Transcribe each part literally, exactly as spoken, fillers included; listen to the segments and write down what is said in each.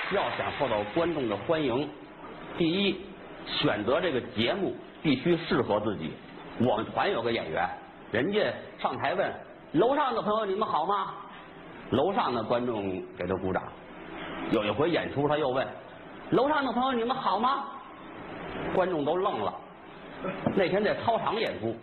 要想受到观众的欢迎，第一，选择这个节目必须适合自己。我们团有个演员，人家上台问楼上的朋友你们好吗？楼上的观众给他鼓掌。有一回演出他又问楼上的朋友你们好吗？观众都愣了。那天在操场演出。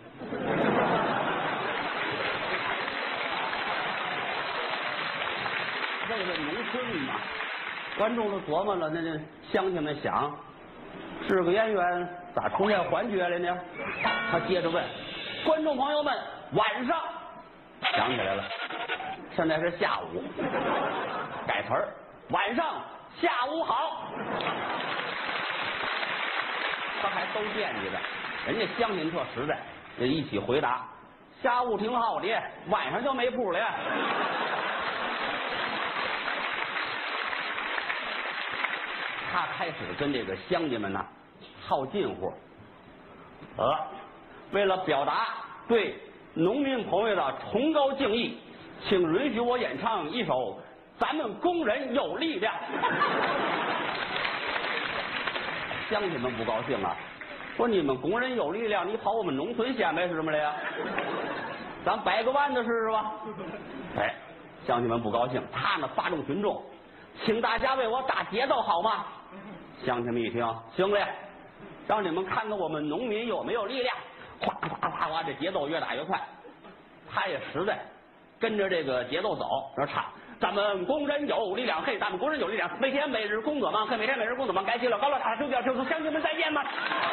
为了农村嘛，观众都琢磨了，那那乡亲们想，是个演员咋出现幻觉了呢？他接着问观众朋友们，晚上想起来了，现在是下午，改词儿，晚上下午好。他还都惦记着，人家乡亲特实在，也一起回答，下午挺好的，晚上就没谱了。他开始跟这个乡亲们呢套近乎，呃，为了表达对农民朋友的崇高敬意，请允许我演唱一首《咱们工人有力量》。乡亲们不高兴啊，说你们工人有力量，你跑我们农村显摆什么来呀？咱摆个腕子试试吧。哎，乡亲们不高兴，他呢发动群众，请大家为我打节奏好吗？乡亲们一听，行嘞，让你们看看我们农民有没有力量。哗哗哗哗，这节奏越打越快。他也实在，跟着这个节奏走，然后唱。咱们工人有力量，嘿，咱们工人有力量，每天每日工作忙，嘿，每天每日工作忙，该起了高了大手表，就是乡亲们再见吧。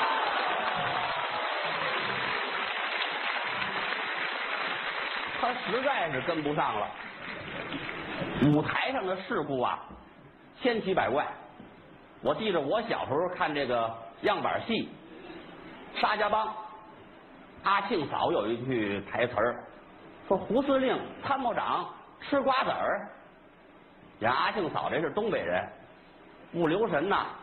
他实在是跟不上了。舞台上的事故啊，千奇百怪。我记着我小时候看这个样板戏《沙家浜》，阿庆嫂有一句台词儿，说胡司令参谋长吃瓜子儿。人阿庆嫂这是东北人，不留神呐，